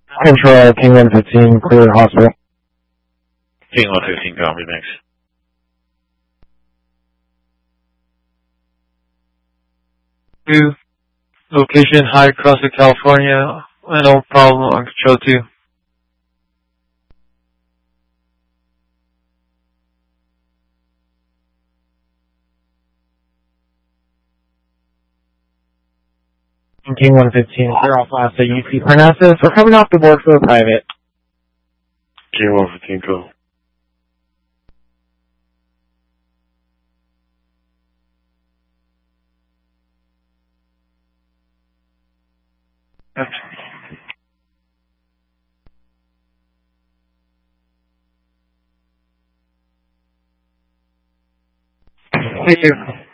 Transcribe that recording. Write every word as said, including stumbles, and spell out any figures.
Control, King one fifteen, clear hospital. King one fifteen, copy, thanks. Two, location High Crossing, California, no problem on Control two. King one fifteen, clear off last at U C Parnassus. We're coming off the board for a private. King one fifteen, go. Thank you.